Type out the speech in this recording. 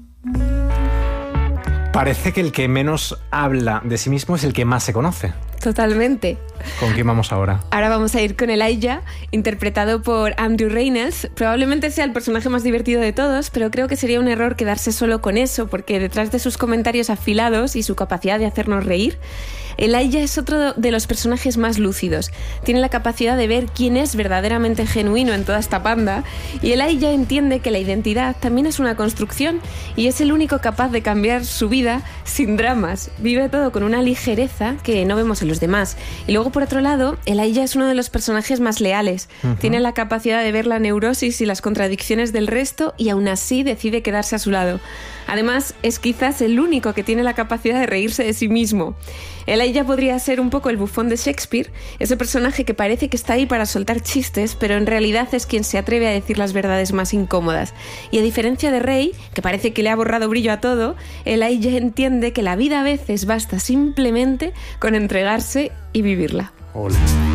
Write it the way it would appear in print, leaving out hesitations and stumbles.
Parece que el que menos habla de sí mismo es el que más se conoce. Totalmente. ¿Con quién vamos ahora? Ahora vamos a ir con Elijah, interpretado por Andrew Rannells. Probablemente sea el personaje más divertido de todos, pero creo que sería un error quedarse solo con eso, porque detrás de sus comentarios afilados y su capacidad de hacernos reír, Elijah es otro de los personajes más lúcidos. Tiene la capacidad de ver quién es verdaderamente genuino en toda esta panda, y Elijah entiende que la identidad también es una construcción y es el único capaz de cambiar su vida sin dramas. Vive todo con una ligereza que no vemos en los demás. Y luego, por otro lado, Elijah es uno de los personajes más leales. Tiene la capacidad de ver la neurosis y las contradicciones del resto y aún así decide quedarse a su lado. Además, es quizás el único que tiene la capacidad de reírse de sí mismo. Elijah podría ser un poco el bufón de Shakespeare, ese personaje que parece que está ahí para soltar chistes, pero en realidad es quien se atreve a decir las verdades más incómodas. Y a diferencia de Ray, que parece que le ha borrado brillo a todo, Elijah entiende que la vida a veces basta simplemente con entregarse y vivirla. Hola.